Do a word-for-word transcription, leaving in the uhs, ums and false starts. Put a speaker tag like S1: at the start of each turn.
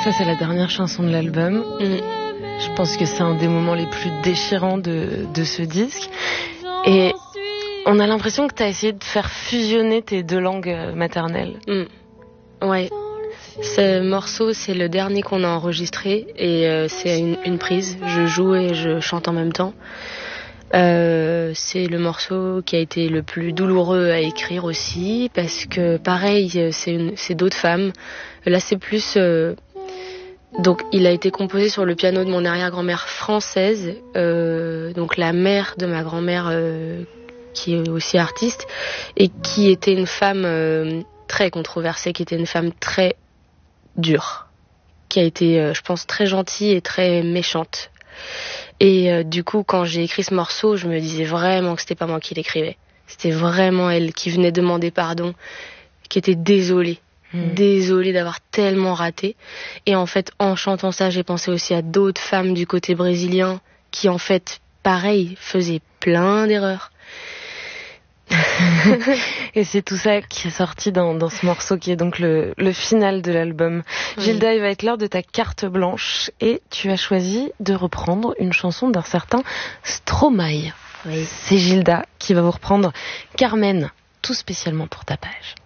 S1: Ça, c'est la dernière chanson de l'album.
S2: Mm.
S1: Je pense que c'est un des moments les plus déchirants de, de ce disque. Et on a l'impression que tu as essayé de faire fusionner tes deux langues maternelles.
S2: Mm. Ouais. Ce morceau, c'est le dernier qu'on a enregistré et euh, c'est une, une prise. Je joue et je chante en même temps. Euh, c'est le morceau qui a été le plus douloureux à écrire aussi parce que pareil, c'est, une, c'est d'autres femmes. Là, c'est plus... Euh, donc, il a été composé sur le piano de mon arrière-grand-mère française, euh, donc la mère de ma grand-mère euh, qui est aussi artiste et qui était une femme euh, très controversée, qui était une femme très dure, qui a été, euh, je pense, très gentille et très méchante. Et euh, du coup, quand j'ai écrit ce morceau, je me disais vraiment que c'était pas moi qui l'écrivais. C'était vraiment elle qui venait demander pardon, qui était désolée. Mmh. Désolée d'avoir tellement raté. Et en fait, en chantant ça, j'ai pensé aussi à d'autres femmes du côté brésilien qui, en fait, pareil, faisaient plein d'erreurs.
S1: Et c'est tout ça qui est sorti dans, dans ce morceau qui est donc le, le final de l'album. Oui. Gilda, il va être l'heure de ta carte blanche et tu as choisi de reprendre une chanson d'un certain Stromae. Oui. C'est Gilda qui va vous reprendre Carmen, tout spécialement pour ta page.